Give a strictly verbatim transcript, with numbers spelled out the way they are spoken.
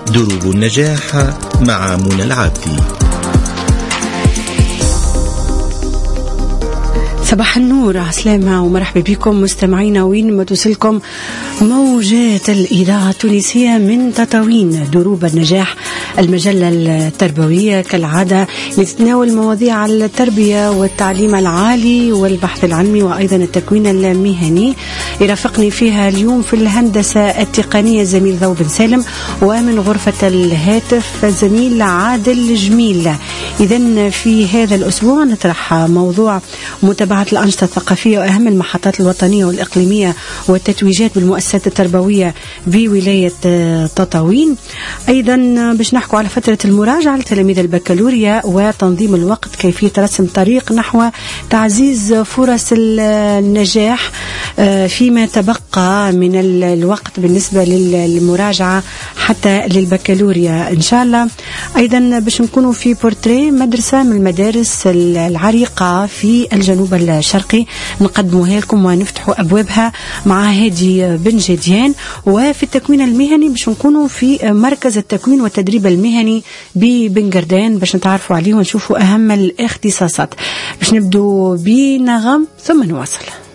دروب النجاح مع منى العابدي. صباح النور، عسلامة ومرحبا بكم مستمعينا وين ما توصلكم موجات الإذاعة التونسية من تطاوين دروب النجاح، المجلة التربوية كالعادة لتتناول مواضيع التربية والتعليم العالي والبحث العلمي وأيضا التكوين المهني. يرافقني فيها اليوم في الهندسة التقنية الزميل ذو بن سالم، ومن غرفة الهاتف الزميل عادل جميل. إذن في هذا الأسبوع نطرح موضوع متابعة الأنشطة الثقافية وأهم المحطات الوطنية والإقليمية والتتويجات بالمؤسسات التربوية بولاية تطاوين. أيضا باش نحكوا على فترة المراجعة لتلاميذ البكالوريا وتنظيم الوقت، كيفية رسم طريق نحو تعزيز فرص النجاح فيما تبقى من الوقت بالنسبة للمراجعة حتى للبكالوريا إن شاء الله. أيضا باش نكونوا في بورتري مدرسة من المدارس العريقة في الجنوب الشرقي نقدموها لكم ونفتحوا أبوابها مع هادي بن جديان. وفي التكوين المهني باش نكونوا في مركز التكوين والتدريب المهني ببنغردان باش نتعرفوا عليه ونشوفوا أهم الاختصاصات. باش نبدو بنغم ثم نواصل.